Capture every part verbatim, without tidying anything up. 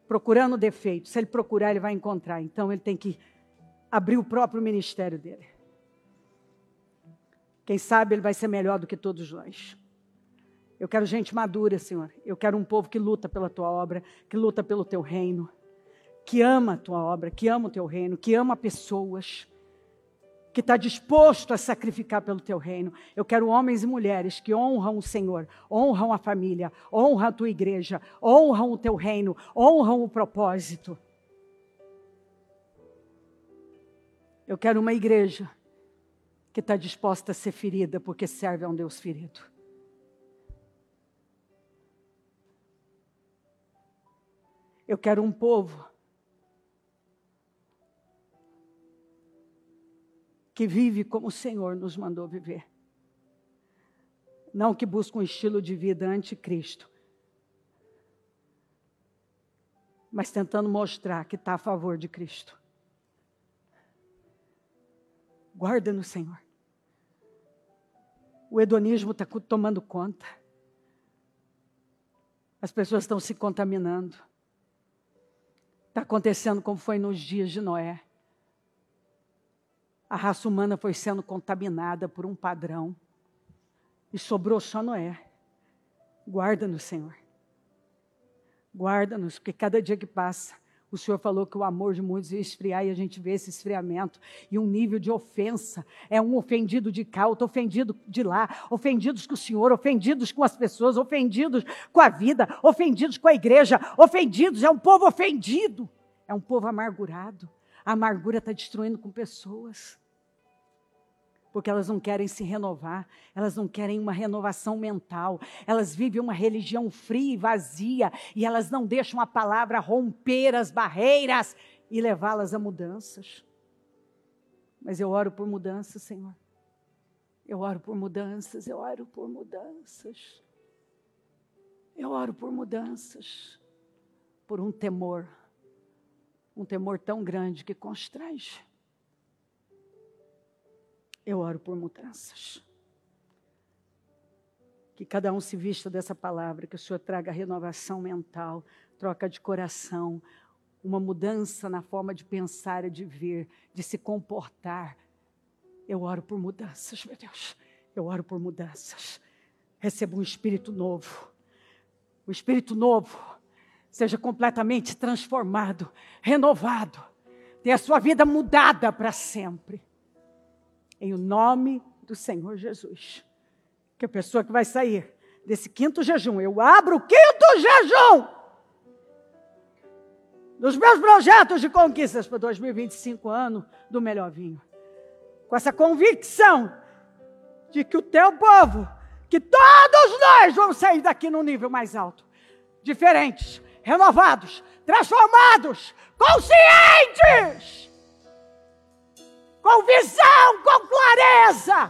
procurando defeito. Se ele procurar, ele vai encontrar. Então, ele tem que abrir o próprio ministério dele. Quem sabe ele vai ser melhor do que todos nós. Eu quero gente madura, Senhor. Eu quero um povo que luta pela tua obra, que luta pelo teu reino, que ama a tua obra, que ama o teu reino, que ama pessoas, que está disposto a sacrificar pelo teu reino. Eu quero homens e mulheres que honram o Senhor, honram a família, honram a tua igreja, honram o teu reino, honram o propósito. Eu quero uma igreja que está disposta a ser ferida, porque serve a um Deus ferido. Eu quero um povo que vive como o Senhor nos mandou viver. Não que busca um estilo de vida anticristo, mas tentando mostrar que está a favor de Cristo. Guarda no Senhor. O hedonismo está tomando conta. As pessoas estão se contaminando. Está acontecendo como foi nos dias de Noé. A raça humana foi sendo contaminada por um padrão. E sobrou só Noé. Guarda-nos, Senhor. Guarda-nos, porque cada dia que passa, o Senhor falou que o amor de muitos ia esfriar, e a gente vê esse esfriamento. E um nível de ofensa. É um ofendido de cá, outro ofendido de lá. Ofendidos com o Senhor, ofendidos com as pessoas, ofendidos com a vida, ofendidos com a igreja, ofendidos. É um povo ofendido. É um povo amargurado. A amargura está destruindo com pessoas. Porque elas não querem se renovar. Elas não querem uma renovação mental. Elas vivem uma religião fria e vazia. E elas não deixam a palavra romper as barreiras e levá-las a mudanças. Mas eu oro por mudanças, Senhor. Eu oro por mudanças. Eu oro por mudanças. Eu oro por mudanças. Por um temor. Um temor tão grande que constrange. Eu oro por mudanças. Que cada um se vista dessa palavra, que o Senhor traga renovação mental, troca de coração, uma mudança na forma de pensar e de ver, de se comportar. Eu oro por mudanças, meu Deus. Eu oro por mudanças. Receba um espírito novo. O espírito novo. Seja completamente transformado, renovado. Tenha a sua vida mudada para sempre. Em o nome do Senhor Jesus. Que a pessoa que vai sair desse quinto jejum, eu abro o quinto jejum dos meus projetos de conquistas para dois mil e vinte e cinco, ano do melhor vinho. Com essa convicção de que o teu povo, que todos nós vamos sair daqui num nível mais alto. Diferentes. Renovados, transformados, conscientes, com visão, com clareza,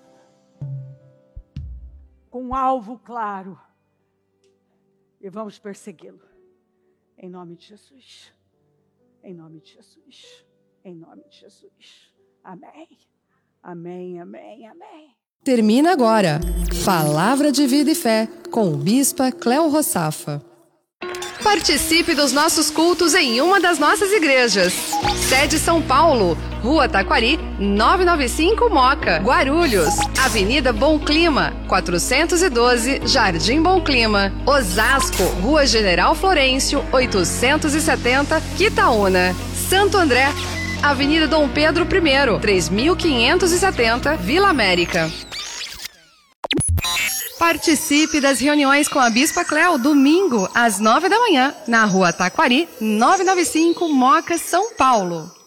com um alvo claro. E vamos persegui-lo. Em nome de Jesus. Em nome de Jesus. Em nome de Jesus. Amém. Amém, amém, amém. Termina agora. Palavra de Vida e Fé, com o Bispa Cléo Rossafa. Participe dos nossos cultos em uma das nossas igrejas. Sede São Paulo, Rua Taquari, novecentos e noventa e cinco Moca, Guarulhos. Avenida Bom Clima, quatrocentos e doze, Jardim Bom Clima. Osasco, Rua General Florencio, oitocentos e setenta, Quitaúna. Santo André, Avenida Dom Pedro I, três mil quinhentos e setenta, Vila América. Participe das reuniões com a Bispa Cléo, domingo, às nove da manhã, na Rua Taquari, novecentos e noventa e cinco, Moca, São Paulo.